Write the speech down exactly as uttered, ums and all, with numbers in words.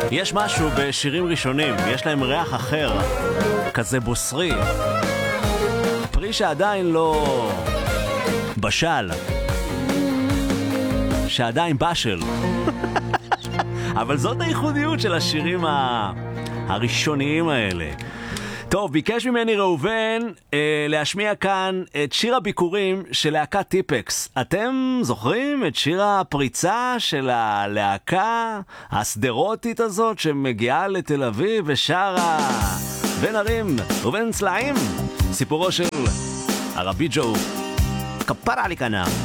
יש משהו בשירים ראשונים, יש להם ריח אחר, כזה בוסרי, פרי שעדיין לא בשל, שעדיין בשל. אבל זאת הייחודיות של השירים ה... הראשוניים האלה. טוב, ביקש ממני ראובן אה, להשמיע כאן את שיר הביקורים של להקת טיפקס. אתם זוכרים את שיר הפריצה של הלהקה הסדרותית הזאת שמגיעה לתל אביב ושרה בין הרים ובין צלעים? סיפורו של הרבי ג'ו. כפרה לי כנה.